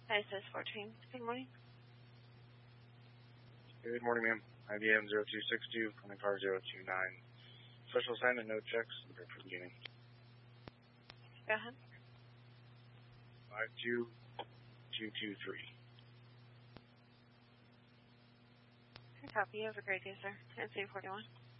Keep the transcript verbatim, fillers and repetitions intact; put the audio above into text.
I S S fourteen. Good morning. Good morning, ma'am. I B M zero two six two, calling car zero two nine. Special assignment, no checks, for the beginning. Go ahead. five two two two three. Copy. You have a great day, sir. N C forty-one.